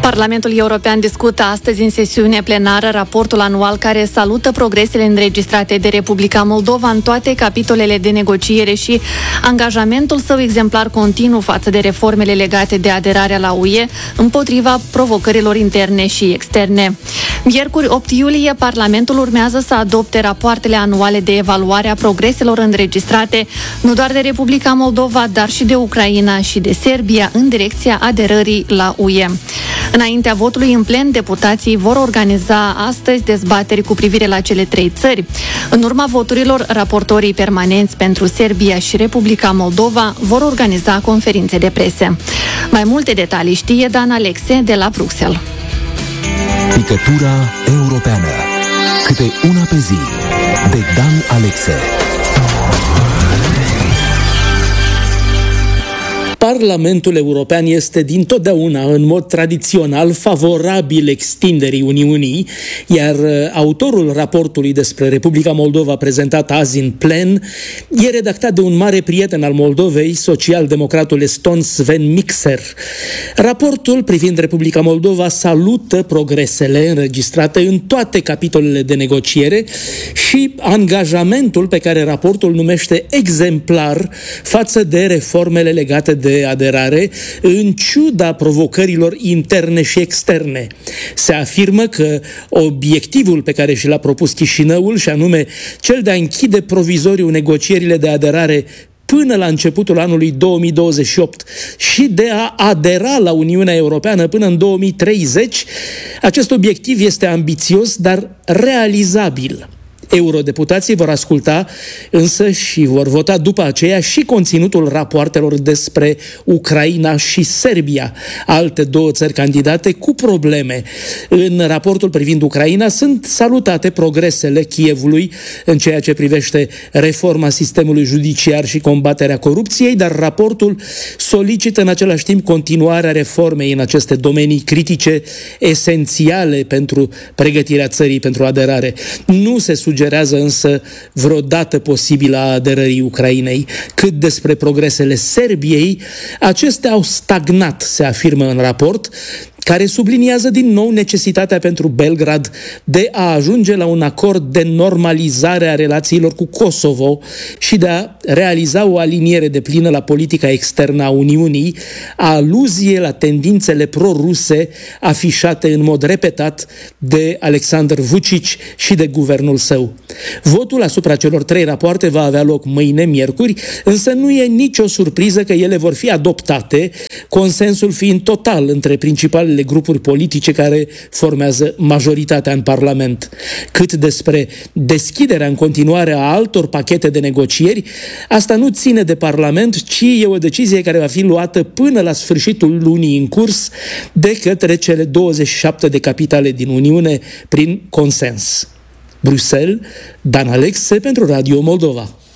Parlamentul European discută astăzi în sesiune plenară raportul anual care salută progresele înregistrate de Republica Moldova în toate capitolele de negociere și angajamentul său exemplar continuu față de reformele legate de aderarea la UE împotriva provocărilor interne și externe. Miercuri 8 iulie, Parlamentul urmează să adopte rapoartele anuale de evaluare a progreselor înregistrate nu doar de Republica Moldova, dar și de Ucraina și de Serbia în direcția aderării la UE. Înaintea votului în plen, deputații vor organiza astăzi dezbateri cu privire la cele 3 țări. În urma voturilor, raportorii permanenți pentru Serbia și Republica Moldova vor organiza conferințe de presă. Mai multe detalii știe Dan Alexe de la Bruxelles. Picătura europeană. Câte una pe zi. De Dan Alexe. Parlamentul European este dintotdeauna, în mod tradițional, favorabil extinderii Uniunii, iar autorul raportului despre Republica Moldova prezentat azi în plen e redactat de un mare prieten al Moldovei, social-democratul eston Sven Mikser. Raportul privind Republica Moldova salută progresele înregistrate în toate capitolele de negociere și angajamentul pe care raportul numește exemplar față de reformele legate de aderare, în ciuda provocărilor interne și externe. Se afirmă că obiectivul pe care și l-a propus Chișinăul, și anume cel de a închide provizoriu negocierile de aderare până la începutul anului 2028 și de a adera la Uniunea Europeană până în 2030, acest obiectiv este ambițios, dar realizabil. Eurodeputații vor asculta însă și vor vota după aceea și conținutul rapoartelor despre Ucraina și Serbia, alte 2 țări candidate cu probleme. În raportul privind Ucraina sunt salutate progresele Kievului în ceea ce privește reforma sistemului judiciar și combaterea corupției, dar raportul solicită în același timp continuarea reformei în aceste domenii critice esențiale pentru pregătirea țării pentru aderare. Nu se sugerează însă vreodată posibilă a aderării Ucrainei. Cât despre progresele Serbiei, acestea au stagnat, se afirmă în raport, care subliniază din nou necesitatea pentru Belgrad de a ajunge la un acord de normalizare a relațiilor cu Kosovo și de a realiza o aliniere deplină la politica externă a Uniunii, aluzie la tendințele pro-ruse afișate în mod repetat de Alexander Vučić și de guvernul său. Votul asupra celor 3 rapoarte va avea loc mâine, miercuri, însă nu e nicio surpriză că ele vor fi adoptate, consensul fiind total între principalele grupuri politice care formează majoritatea în Parlament. Cât despre deschiderea în continuare a altor pachete de negocieri, asta nu ține de Parlament, ci e o decizie care va fi luată până la sfârșitul lunii în curs de către cele 27 de capitale din Uniune prin consens. Bruxelles, Dan Alexe pentru Radio Moldova.